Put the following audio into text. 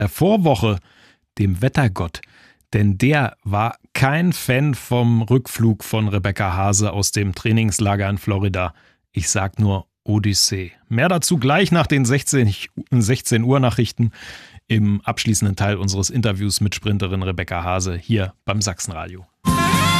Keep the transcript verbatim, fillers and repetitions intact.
äh, Vorwoche dem Wettergott. Denn der war kein Fan vom Rückflug von Rebecca Hase aus dem Trainingslager in Florida. Ich sag nur Odyssee. Mehr dazu gleich nach den sechzehn Uhr Nachrichten im abschließenden Teil unseres Interviews mit Sprinterin Rebecca Hase hier beim Sachsenradio.